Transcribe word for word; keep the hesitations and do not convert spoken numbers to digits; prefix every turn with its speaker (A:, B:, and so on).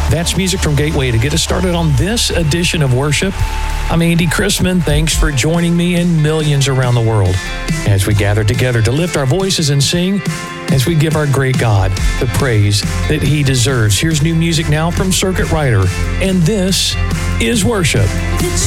A: That's music from Gateway to get us started on this edition of Worship. I'm Andy Chrisman. Thanks for joining me and millions around the world as we gather together to lift our voices and sing as we give our great God the praise that He deserves. Here's new music now from Circuit Rider, and this is Worship.
B: The